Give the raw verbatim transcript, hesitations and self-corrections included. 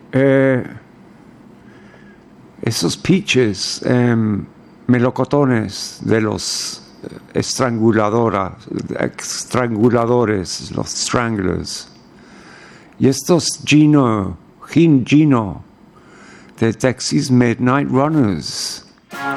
Eh, esos pitches, eh, melocotones de los estranguladora, estranguladores, los stranglers. Y estos Gino, Gin Gino, de Texas Midnight Runners.